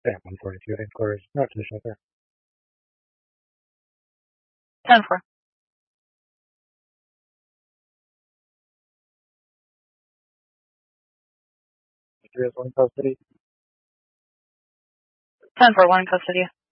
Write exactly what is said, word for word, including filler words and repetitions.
Yeah, one forty-two inquiries, not to the shelter. ten four. Three is one custody. ten four, one in custody.